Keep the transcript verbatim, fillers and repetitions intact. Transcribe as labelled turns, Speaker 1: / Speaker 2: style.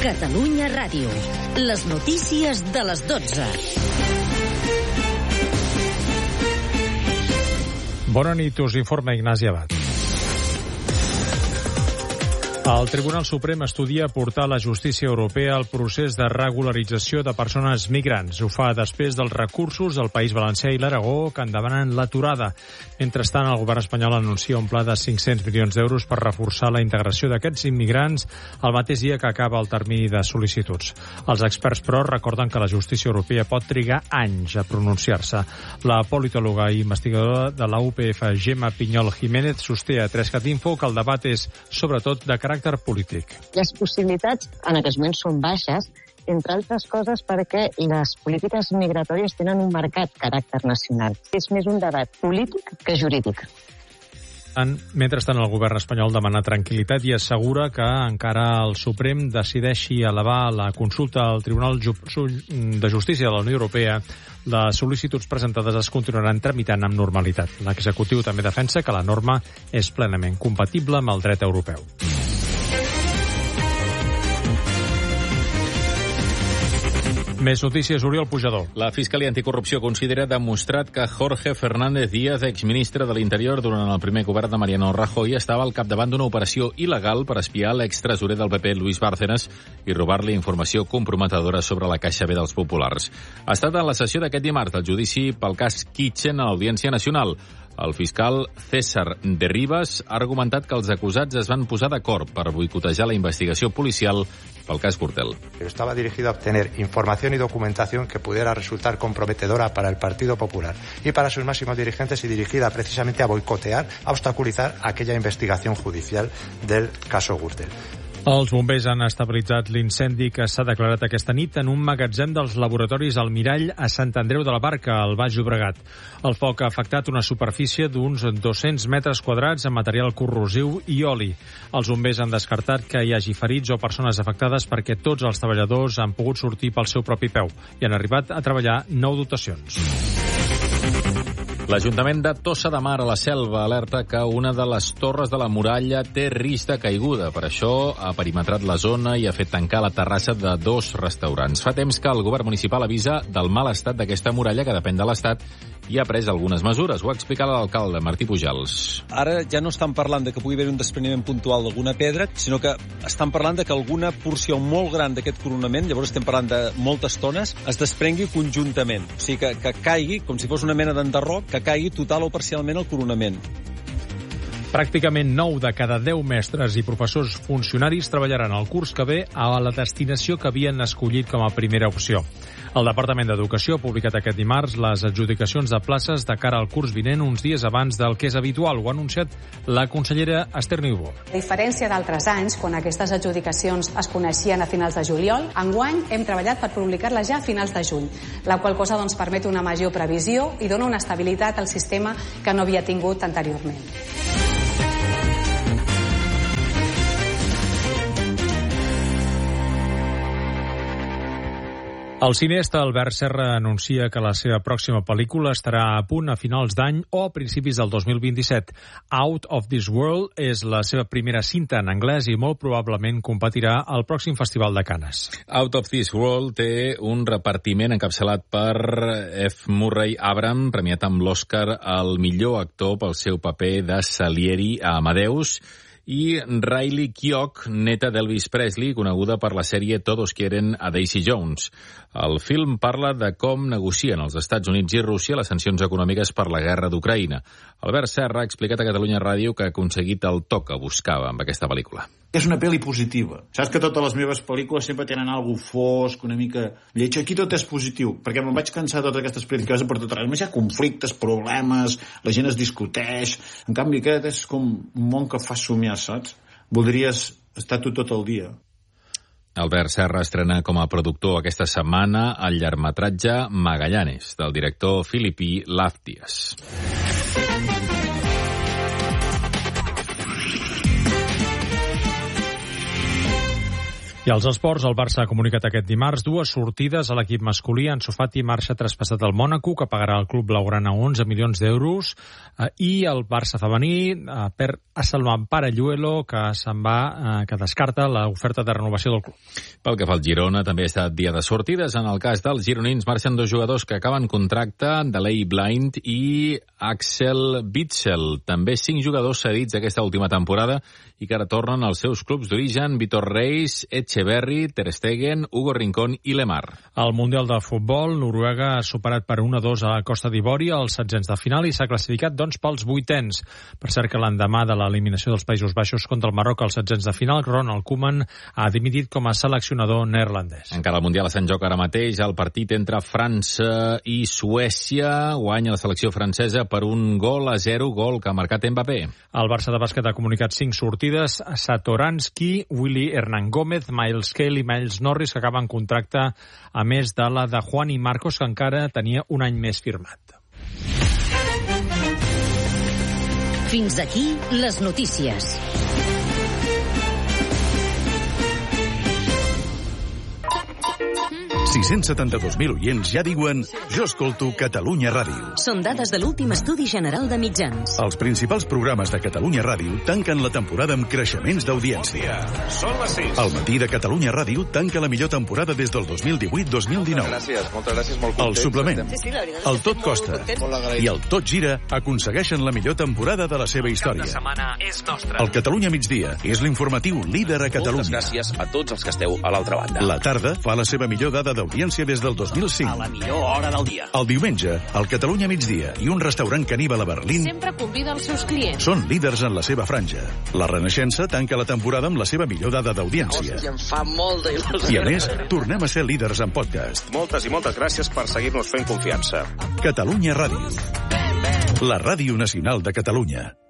Speaker 1: Catalunya Ràdio. Les notícies de les dotze.
Speaker 2: Bona nit, us informa Ignasi Abad. El Tribunal Suprem estudia portar la justícia europea al procés de regularització de persones migrants. Ho fa després dels recursos del País Valencià i l'Aragó que en demanen l'aturada. Mentrestant, el govern espanyol anuncia un pla de cinc-cents milions d'euros per reforçar la integració d'aquests immigrants el mateix dia que acaba el termini de sol·licituds. Els experts, però, recorden que la justícia europea pot trigar anys a pronunciar-se. La politòloga i investigadora de la U P F, Gemma Pinyol Jiménez, sosté a Trescat Info que el debat és, sobretot, de caràcter polític.
Speaker 3: Les possibilitats en aquests moments són baixes, entre altres coses perquè les polítiques migratòries tenen un marcat caràcter nacional. És més un debat polític que jurídic.
Speaker 2: Mentrestant, el govern espanyol demana tranquil·litat i assegura que encara el Suprem decideixi elevar la consulta al Tribunal de Justícia de la Unió Europea. Les sol·licituds presentades es continuaran tramitant amb normalitat. L'executiu també defensa que la norma és plenament compatible amb el dret europeu. Més notícies, Oriol Pujador.
Speaker 4: La Fiscalia Anticorrupció considera demostrat que Jorge Fernández Díaz, exministre de l'Interior durant el primer govern de Mariano Rajoy, estava al capdavant d'una operació il·legal per espiar l'extresorer del P P, Luis Bárcenas, i robar-li informació comprometedora sobre la Caixa B dels populars. Ha estat en la sessió d'aquest dimarts del judici pel cas Kitchen a l'Audiència Nacional. El fiscal César de Rivas ha argumentat que els acusats es van posar d'acord per boicotejar la investigació policial pel cas Gürtel.
Speaker 5: Estaba dirigido a obtener información y documentación que pudiera resultar comprometedora para el Partido Popular y para sus máximos dirigentes y dirigida precisamente a boicotear, a obstaculizar aquella investigación judicial del caso Gürtel.
Speaker 2: Els bombers han estabilitzat l'incendi que s'ha declarat aquesta nit en un magatzem dels laboratoris Almirall a Sant Andreu de la Barca, al Baix Llobregat. El foc ha afectat una superfície d'uns dos-cents metres quadrats amb material corrosiu i oli. Els bombers han descartat que hi hagi ferits o persones afectades perquè tots els treballadors han pogut sortir pel seu propi peu i han arribat a treballar nou dotacions.
Speaker 4: L'Ajuntament de Tossa de Mar, a la Selva, alerta que una de les torres de la muralla té risc de caiguda. Per això ha perimetrat la zona i ha fet tancar la terrassa de dos restaurants. Fa temps que el govern municipal avisa del mal estat d'aquesta muralla, que depèn de l'Estat, i ha pres algunes mesures. Ho ha explicat l'alcalde, Martí Pujals.
Speaker 6: Ara ja no estan parlant de que pugui haver un despreniment puntual d'alguna pedra, sinó que estan parlant de que alguna porció molt gran d'aquest coronament, llavors estem parlant de moltes tones, es desprengui conjuntament. O sigui, que, que caigui, com si fos una mena d'enderroc, que caigui total o parcialment el coronament.
Speaker 2: Pràcticament nou de cada deu mestres i professors funcionaris treballaran el curs que ve a la destinació que havien escollit com a primera opció. El Departament d'Educació ha publicat aquest dimarts les adjudicacions de places de cara al curs vinent uns dies abans del que és habitual. Ho ha anunciat la consellera Esther Niubó.
Speaker 7: A diferència d'altres anys, quan aquestes adjudicacions es coneixien a finals de juliol, enguany hem treballat per publicar-les ja a finals de juny, la qual cosa doncs, permet una major previsió i dona una estabilitat al sistema que no havia tingut anteriorment.
Speaker 2: El cineasta Albert Serra anuncia que la seva pròxima pel·lícula estarà a punt a finals d'any o a principis del dos mil vint-i-set. Out of This World és la seva primera cinta en anglès i molt probablement competirà al pròxim Festival de Canes.
Speaker 4: Out of This World té un repartiment encapçalat per F. Murray Abraham, premiat amb l'Oscar al millor actor pel seu paper de Salieri a Amadeus, i Riley Keough, neta d'Elvis Presley, coneguda per la sèrie Todos quieren a Daisy Jones. El film parla de com negocien els Estats Units i Rússia les sancions econòmiques per la guerra d'Ucraïna. Albert Serra ha explicat a Catalunya Ràdio que ha aconseguit el to que buscava amb aquesta pel·lícula.
Speaker 8: És una pel·li positiva. Saps que totes les meves pel·lícules sempre tenen alguna fosc, una mica lleig. Aquí tot és positiu, perquè me'n vaig cansar de totes aquestes pel·lícules que vas a per tot arreu. Només hi ha conflictes, problemes, la gent es discuteix. En canvi, aquest és com un món que fa somiar, saps? Voldries estar tu tot el dia.
Speaker 4: Albert Serra estrena com a productor aquesta setmana el llargmetratge Magallanes, del director filipí Lafties.
Speaker 2: I als esports, el Barça ha comunicat aquest dimarts dues sortides a l'equip masculí. Ansu Fati marxa traspassat al Mònaco, que pagarà al club blaugrana onze milions d'euros, eh, i el Barça femení eh, per Salman Paralluelo, que se'n va, eh, que descarta l'oferta de renovació del club.
Speaker 4: Pel que fa al Girona, també ha estat dia de sortides. En el cas dels gironins marxen dos jugadors que acaben contracte, Daley Blind i Axel Witsel. També cinc jugadors cedits aquesta última temporada i que ara tornen als seus clubs d'origen: Vitor Reis, Echeverri, Ter Stegen, Hugo Rincón i Lemar.
Speaker 2: Al Mundial de Futbol, Noruega ha superat per un a dos a Costa d'Ivori als setzents de final i s'ha classificat, doncs, pels vuitens. Per cert que l'endemà de l'eliminació dels Països Baixos contra el Marroc als setzents de final, Ronald Koeman ha dimitit com a seleccionador neerlandès.
Speaker 4: Encara el Mundial està en joc ara mateix. El partit entre França i Suècia. Guanya la selecció francesa per un gol a zero, gol que ha marcat Mbappé.
Speaker 2: El Barça de bàsquet ha comunicat cinc sortides: Satoransky, Willy Hernán Gómez, Miles Cale i Miles Norris, que acaben contracte, a més de la de Juan i Marcos, que encara tenia un any més firmat.
Speaker 1: Fins aquí les notícies.
Speaker 9: sis-cents setanta-dos mil oients ja diuen «Jo escolto Catalunya Ràdio».
Speaker 1: Són dades de l'últim estudi general de mitjans.
Speaker 9: Els principals programes de Catalunya Ràdio tanquen la temporada amb creixements d'audiència.
Speaker 10: Són les sis.
Speaker 9: El matí de Catalunya Ràdio tanca la millor temporada des del dos mil divuit dos mil dinou.
Speaker 10: Gràcies, moltes gràcies, molt contents.
Speaker 9: El suplement, el Tot Costa i el Tot Gira aconsegueixen la millor temporada de la seva història. El Catalunya Migdia és l'informatiu líder a Catalunya.
Speaker 10: Moltes gràcies a tots els que esteu a l'altra banda.
Speaker 9: La tarda fa la seva millor dada d'audiència des del dos mil cinc.
Speaker 10: A la millor hora del dia.
Speaker 9: El diumenge, el Catalunya Migdia i un restaurant caníbal a Berlín
Speaker 11: sempre convida els seus clients.
Speaker 9: Són líders en la seva franja. La Renaixença tanca la temporada amb la seva millor dada d'audiència.
Speaker 10: Hòstia, em fa molta il·lusió.
Speaker 9: I a més, tornem a ser líders en podcast.
Speaker 10: Moltes i moltes gràcies per seguir-nos fent confiança.
Speaker 9: Catalunya Ràdio. La ràdio nacional de Catalunya.